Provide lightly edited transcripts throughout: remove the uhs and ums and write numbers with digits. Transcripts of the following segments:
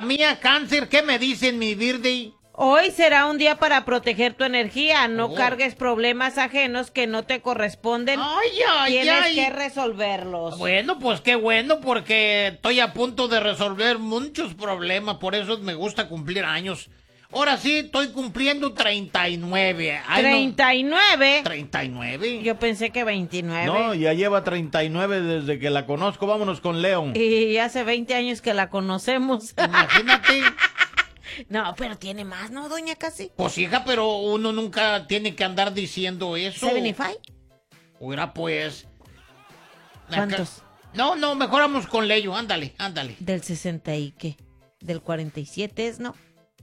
mía, Cáncer, ¿qué me dicen, mi Virdi? Hoy será un día para proteger tu energía. No cargues problemas ajenos que no te corresponden. Tienes que resolverlos. Bueno, pues qué bueno, porque estoy a punto de resolver muchos problemas. Por eso me gusta cumplir años. Ahora sí, estoy cumpliendo 39. Ay, ¿39? 39. Yo pensé que 29. No, ya lleva 39 desde que la conozco. Vámonos con Leo. Y hace 20 años que la conocemos. Imagínate. No, pero tiene más, ¿no, doña Casi? Pues hija, pero uno nunca tiene que andar diciendo eso. ¿75? Oiga, pues. ¿Cuántos? No, mejor vamos con Leyo. Ándale. ¿Del 60 y qué? ¿Del 47 es, no?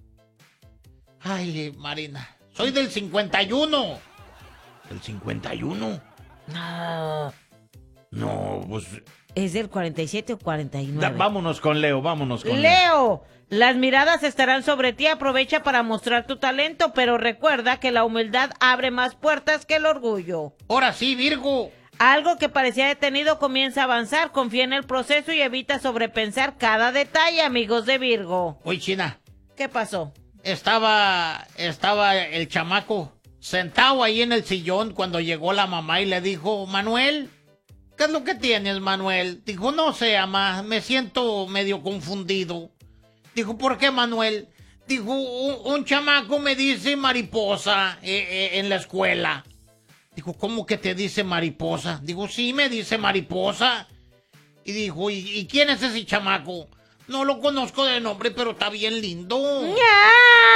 Ay, Marina. Soy del 51. ¿El 51? No. No, pues... ¿Es del 47 o 49? Vámonos con Leo, Leo, las miradas estarán sobre ti. Aprovecha para mostrar tu talento, pero recuerda que la humildad abre más puertas que el orgullo. Ahora sí, Virgo. Algo que parecía detenido comienza a avanzar. Confía en el proceso y evita sobrepensar cada detalle, amigos de Virgo. Oye, China. ¿Qué pasó? Estaba el chamaco sentado ahí en el sillón cuando llegó la mamá y le dijo, Manuel, ¿qué es lo que tienes, Manuel? Dijo, no sé, mamá, me siento medio confundido. Dijo, ¿por qué, Manuel? Dijo, un chamaco me dice mariposa en la escuela. Dijo, ¿cómo que te dice mariposa? Dijo, sí, me dice mariposa. Y dijo, ¿y quién es ese chamaco? No lo conozco de nombre, pero está bien lindo. ¡Ya!